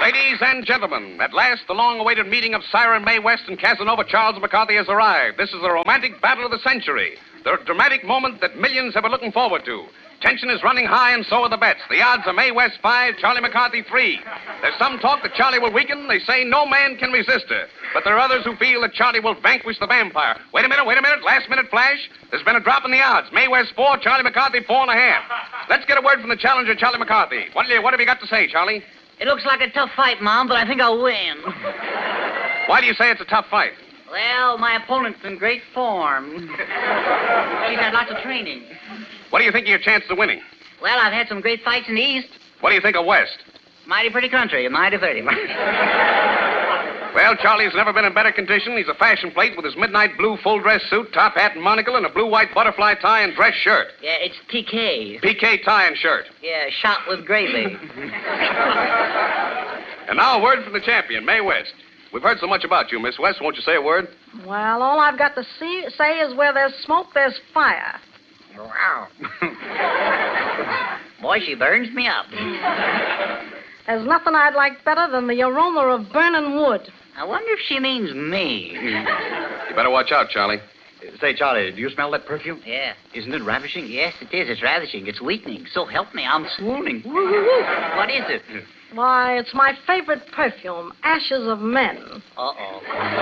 Ladies and gentlemen, at last the long-awaited meeting of Siren Mae West and Casanova Charles McCarthy has arrived. This is the romantic battle of the century, the dramatic moment that millions have been looking forward to. Tension is running high, and so are the bets. The odds are Mae West 5, Charlie McCarthy 3. There's some talk that Charlie will weaken. They say no man can resist her. But there are others who feel that Charlie will vanquish the vampire. Wait a minute. Last-minute flash. There's been a drop in the odds. Mae West 4, Charlie McCarthy 4.5. Let's get a word from the challenger, Charlie McCarthy. What have you got to say, Charlie? It looks like a tough fight, Mom, but I think I'll win. Why do you say it's a tough fight? Well, my opponent's in great form. She's had lots of training. What do you think of your chances of winning? Well, I've had some great fights in the East. What do you think of West? Mighty pretty country, mighty pretty. Well, Charlie's never been in better condition. He's a fashion plate with his midnight blue full dress suit, top hat and monocle, and a blue-white butterfly tie and dress shirt. Yeah, it's PK. PK tie and shirt. Yeah, shot with gravy. And now a word from the champion, Mae West. We've heard so much about you, Miss West. Won't you say a word? Well, all I've got to say is where there's smoke, there's fire. Wow. Boy, she burns me up. There's nothing I'd like better than the aroma of burning wood. I wonder if she means me. You better watch out, Charlie. Say, Charlie, do you smell that perfume? Yeah. Isn't it ravishing? Yes, it is. It's ravishing. It's weakening. So help me, I'm swooning. Woo-hoo-hoo. What is it? Why, it's my favorite perfume, Ashes of Men. Uh-oh.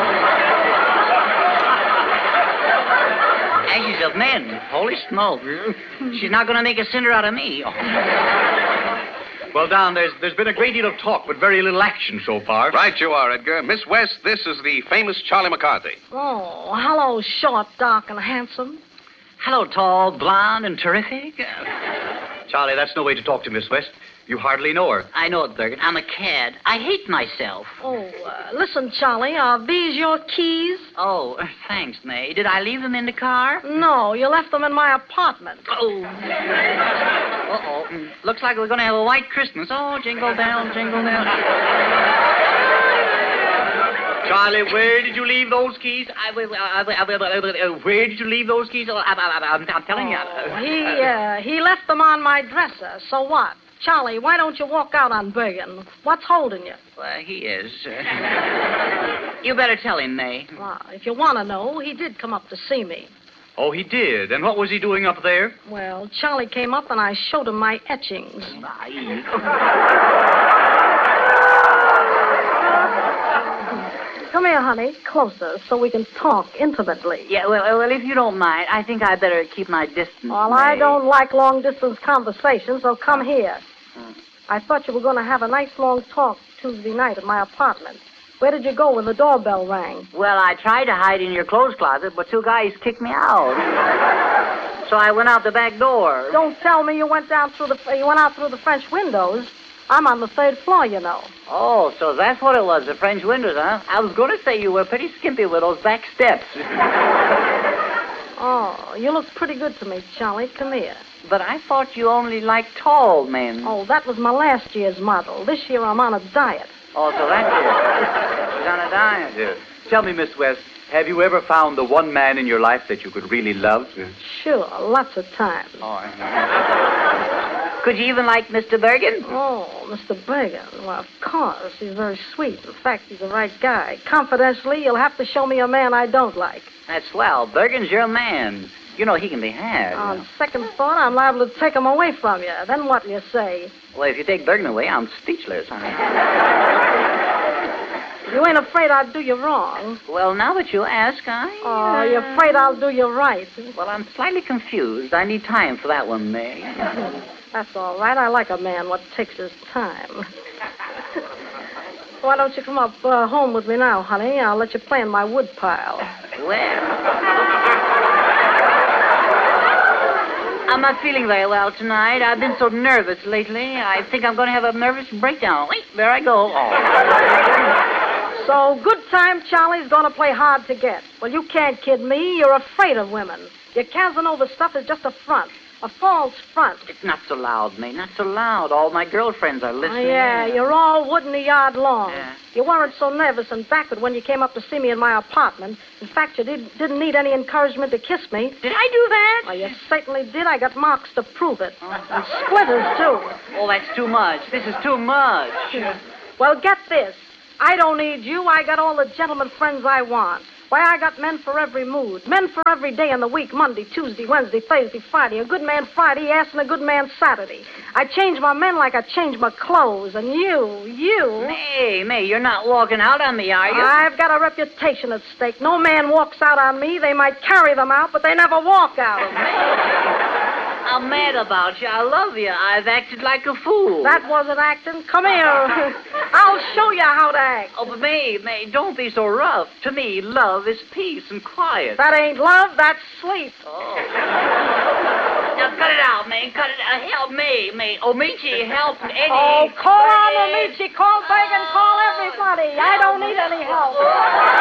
Ashes of Men. Holy smoke. She's not going to make a cinder out of me. Well, Don, there's been a great deal of talk, but very little action so far. Right you are, Edgar. Miss West, this is the famous Charlie McCarthy. Oh, hello, short, dark, and handsome. Hello, tall, blonde, and terrific. Charlie, that's no way to talk to Miss West. You hardly know her. I know it, Bergen. I'm a cad. I hate myself. Oh, listen, Charlie, are these your keys? Oh, thanks, May. Did I leave them in the car? No, you left them in my apartment. Oh. Uh-oh. Looks like we're going to have a white Christmas. Oh, jingle bell, jingle bell. Charlie, where did you leave those keys? Where did you leave those keys? I'm telling you. He left them on my dresser. So what? Charlie, why don't you walk out on Bergen? What's holding you? Well, he is. You better tell him, May. Well, if you want to know, he did come up to see me. Oh, he did? And what was he doing up there? Well, Charlie came up and I showed him my etchings. Come here, honey, closer, so we can talk intimately. Yeah, well, if you don't mind, I think I better keep my distance. Well, May. I don't like long-distance conversation, so come here. I thought you were going to have a nice long talk Tuesday night at my apartment. Where did you go when the doorbell rang? Well, I tried to hide in your clothes closet, but two guys kicked me out. So I went out the back door. Don't tell me you went out through the French windows. I'm on the third floor, you know. Oh, so that's what it was, the French windows, huh? I was going to say you were pretty skimpy with those back steps. Oh, you look pretty good to me, Charlie. Come here. But I thought you only liked tall men. Oh, that was my last year's model. This year I'm on a diet. Oh, so that's it. She's on a diet. Yes. Tell me, Miss West, have you ever found the one man in your life that you could really love? Sure, lots of times. Oh, could you even like Mr. Bergen? Oh, Mr. Bergen. Well, of course. He's very sweet. In fact, he's the right guy. Confidentially, you'll have to show me a man I don't like. That's swell. Bergen's your man. You know he can be had. On second thought, I'm liable to take him away from you. Then what do you say? Well, if you take Bergen away, I'm speechless. You ain't afraid I'd do you wrong? Well, now that you ask, Oh, you're afraid I'll do you right? Well, I'm slightly confused. I need time for that one, May. That's all right. I like a man what takes his time. Why don't you come up home with me now, honey? I'll let you play in my wood pile. Well, I'm not feeling very well tonight. I've been so nervous lately. I think I'm going to have a nervous breakdown. Wait, there I go. Oh. So, good time Charlie's going to play hard to get. Well, you can't kid me. You're afraid of women. Your Casanova stuff is just a front. A false front. It's not so loud, May. Not so loud. All my girlfriends are listening. Oh, yeah, you're all wood in a yard long. Yeah. You weren't so nervous and backward when you came up to see me in my apartment. In fact, you didn't need any encouragement to kiss me. Did I do that? Well, you certainly did. I got marks to prove it. And splinters, too. Oh, that's too much. This is too much. Well, get this. I don't need you. I got all the gentleman friends I want. Why, I got men for every mood. Men for every day in the week. Monday, Tuesday, Wednesday, Thursday, Friday. A good man Friday, ass, and a good man Saturday. I change my men like I change my clothes. And you... May, you're not walking out on me, are you? I've got a reputation at stake. No man walks out on me. They might carry them out, but they never walk out of me. I'm mad about you. I love you. I've acted like a fool. That wasn't acting. Come here. I'll show you how to act. Oh, but May, don't be so rough. To me, love is peace and quiet. That ain't love, that's sleep. Oh. Now, cut it out, May. Cut it out. Help me, May. Omichi, help Eddie. Oh, call on Omichi. Call Beg and call everybody. I don't need any help.